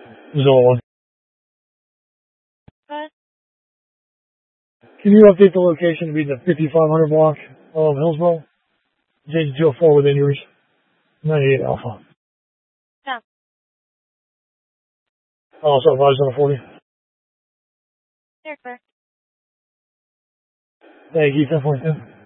Zilla 1. What? Can you update the location to be the 5500 block of Hillsborough? J204 with injuries. 98 Alpha. No. Also advised on the 40. They're correct. Thank you, 10.2.